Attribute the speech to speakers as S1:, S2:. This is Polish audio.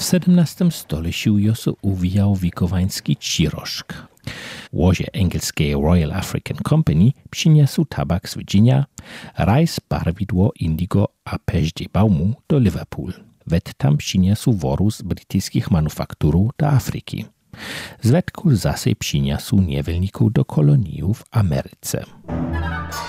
S1: W XVII stoleciu josu uwijał wikowański cirożk. Łozie angielskie Royal African Company przyniosł tabak z Virginia, rajs, barwidło, indigo a peździe baumu do Liverpool. Wet tam przyniosł woru z brytyjskich manufakturów do Afryki. Zwetku zase przyniosł niewolników do kolonii w Ameryce.